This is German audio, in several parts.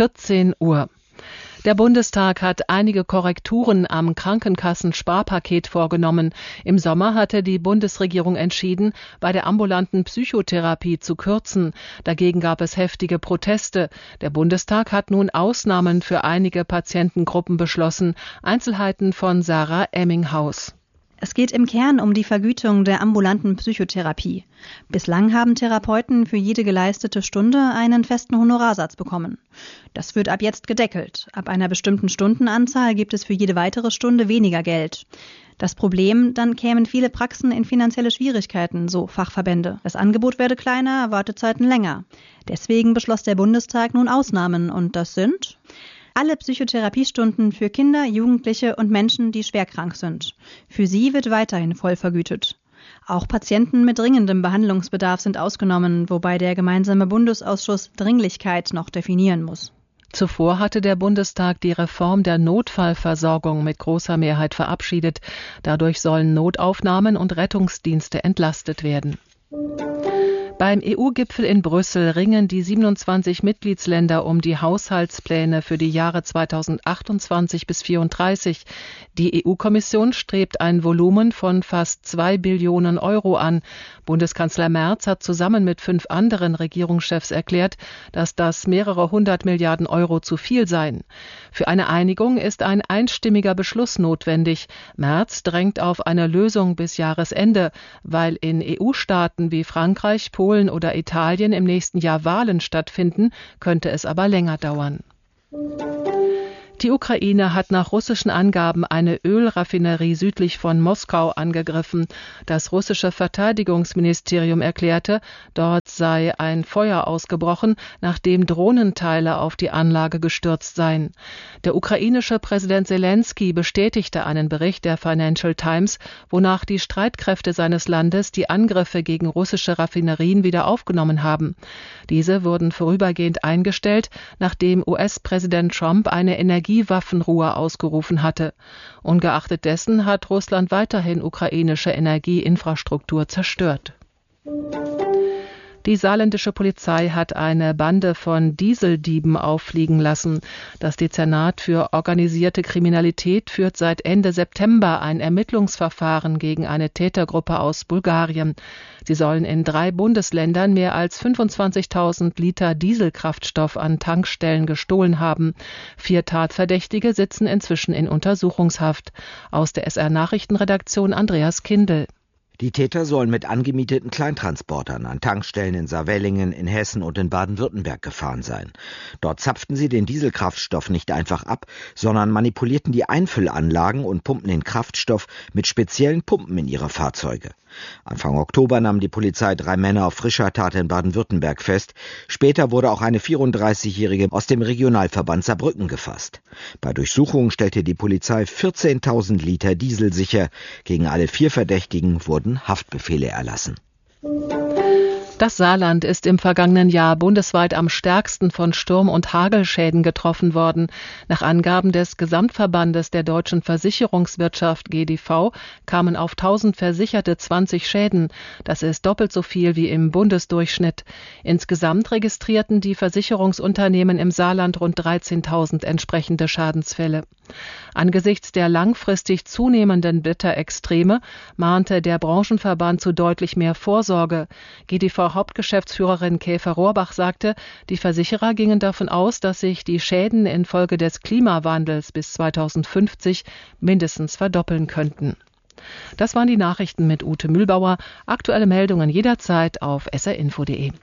14 Uhr. Der Bundestag hat einige Korrekturen am Krankenkassensparpaket vorgenommen. Im Sommer hatte die Bundesregierung entschieden, bei der ambulanten Psychotherapie zu kürzen. Dagegen gab es heftige Proteste. Der Bundestag hat nun Ausnahmen für einige Patientengruppen beschlossen. Einzelheiten von Sarah Emminghaus. Es geht im Kern um die Vergütung der ambulanten Psychotherapie. Bislang haben Therapeuten für jede geleistete Stunde einen festen Honorarsatz bekommen. Das wird ab jetzt gedeckelt. Ab einer bestimmten Stundenanzahl gibt es für jede weitere Stunde weniger Geld. Das Problem, dann kämen viele Praxen in finanzielle Schwierigkeiten, so Fachverbände. Das Angebot werde kleiner, Wartezeiten länger. Deswegen beschloss der Bundestag nun Ausnahmen, und das sind: alle Psychotherapiestunden für Kinder, Jugendliche und Menschen, die schwerkrank sind. Für sie wird weiterhin voll vergütet. Auch Patienten mit dringendem Behandlungsbedarf sind ausgenommen, wobei der gemeinsame Bundesausschuss Dringlichkeit noch definieren muss. Zuvor hatte der Bundestag die Reform der Notfallversorgung mit großer Mehrheit verabschiedet. Dadurch sollen Notaufnahmen und Rettungsdienste entlastet werden. Beim EU-Gipfel in Brüssel ringen die 27 Mitgliedsländer um die Haushaltspläne für die Jahre 2028 bis 2034. Die EU-Kommission strebt ein Volumen von fast 2 Billionen Euro an. Bundeskanzler Merz hat zusammen mit 5 anderen Regierungschefs erklärt, dass das mehrere 100 Milliarden Euro zu viel seien. Für eine Einigung ist ein einstimmiger Beschluss notwendig. Merz drängt auf eine Lösung bis Jahresende, weil in EU-Staaten wie Frankreich, Polen oder Italien im nächsten Jahr Wahlen stattfinden, könnte es aber länger dauern. Die Ukraine hat nach russischen Angaben eine Ölraffinerie südlich von Moskau angegriffen. Das russische Verteidigungsministerium erklärte, dort sei ein Feuer ausgebrochen, nachdem Drohnenteile auf die Anlage gestürzt seien. Der ukrainische Präsident Zelensky bestätigte einen Bericht der Financial Times, wonach die Streitkräfte seines Landes die Angriffe gegen russische Raffinerien wieder aufgenommen haben. Diese wurden vorübergehend eingestellt, nachdem US-Präsident Trump eine Energiewaffenruhe ausgerufen hatte. Ungeachtet dessen hat Russland weiterhin ukrainische Energieinfrastruktur zerstört. Die saarländische Polizei hat eine Bande von Dieseldieben auffliegen lassen. Das Dezernat für organisierte Kriminalität führt seit Ende September ein Ermittlungsverfahren gegen eine Tätergruppe aus Bulgarien. Sie sollen in 3 Bundesländern mehr als 25.000 Liter Dieselkraftstoff an Tankstellen gestohlen haben. 4 Tatverdächtige sitzen inzwischen in Untersuchungshaft. Aus der SR-Nachrichtenredaktion Andreas Kindl. Die Täter sollen mit angemieteten Kleintransportern an Tankstellen in Saarwellingen, in Hessen und in Baden-Württemberg gefahren sein. Dort zapften sie den Dieselkraftstoff nicht einfach ab, sondern manipulierten die Einfüllanlagen und pumpten den Kraftstoff mit speziellen Pumpen in ihre Fahrzeuge. Anfang Oktober nahm die Polizei 3 Männer auf frischer Tat in Baden-Württemberg fest. Später wurde auch eine 34-Jährige aus dem Regionalverband Saarbrücken gefasst. Bei Durchsuchungen stellte die Polizei 14.000 Liter Diesel sicher. Gegen alle 4 Verdächtigen wurden Haftbefehle erlassen. Das Saarland ist im vergangenen Jahr bundesweit am stärksten von Sturm- und Hagelschäden getroffen worden. Nach Angaben des Gesamtverbandes der deutschen Versicherungswirtschaft GDV kamen auf 1000 Versicherte 20 Schäden. Das ist doppelt so viel wie im Bundesdurchschnitt. Insgesamt registrierten die Versicherungsunternehmen im Saarland rund 13.000 entsprechende Schadensfälle. Angesichts der langfristig zunehmenden Wetterextreme mahnte der Branchenverband zu deutlich mehr Vorsorge. GDV-Hauptgeschäftsführerin Käfer-Rohrbach sagte, die Versicherer gingen davon aus, dass sich die Schäden infolge des Klimawandels bis 2050 mindestens verdoppeln könnten. Das waren die Nachrichten mit Ute Mühlbauer. Aktuelle Meldungen jederzeit auf srinfo.de.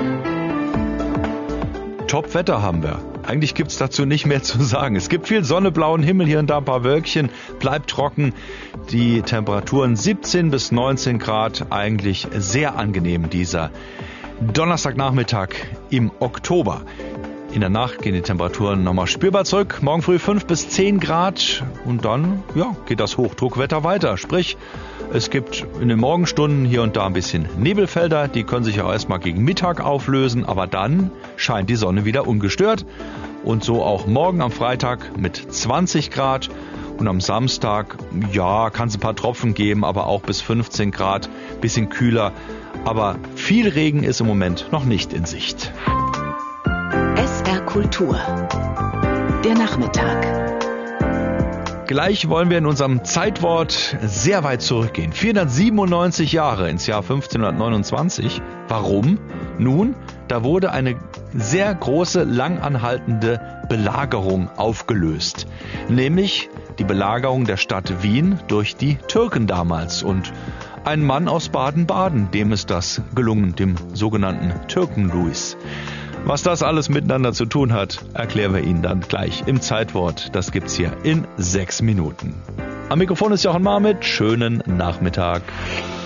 Top-Wetter haben wir. Eigentlich gibt's dazu nicht mehr zu sagen. Es gibt viel Sonne, blauen Himmel, hier und da ein paar Wölkchen, bleibt trocken. Die Temperaturen 17 bis 19 Grad, eigentlich sehr angenehm dieser Donnerstagnachmittag im Oktober. In der Nacht gehen die Temperaturen nochmal spürbar zurück. Morgen früh 5 bis 10 Grad und dann geht das Hochdruckwetter weiter. Sprich, es gibt in den Morgenstunden hier und da ein bisschen Nebelfelder. Die können sich auch erstmal gegen Mittag auflösen, aber dann scheint die Sonne wieder ungestört. Und so auch morgen am Freitag mit 20 Grad. Und am Samstag, kann es ein paar Tropfen geben, aber auch bis 15 Grad, bisschen kühler. Aber viel Regen ist im Moment noch nicht in Sicht. SRQ Kultur. Der Nachmittag. Gleich wollen wir in unserem Zeitwort sehr weit zurückgehen. 497 Jahre ins Jahr 1529. Warum? Nun, da wurde eine sehr große, langanhaltende Belagerung aufgelöst. Nämlich die Belagerung der Stadt Wien durch die Türken damals. Und ein Mann aus Baden-Baden, dem ist das gelungen, dem sogenannten Türken-Luis. Was das alles miteinander zu tun hat, erklären wir Ihnen dann gleich im Zeitwort. Das gibt's hier in 6 Minuten. Am Mikrofon ist Jochen Marmit. Schönen Nachmittag.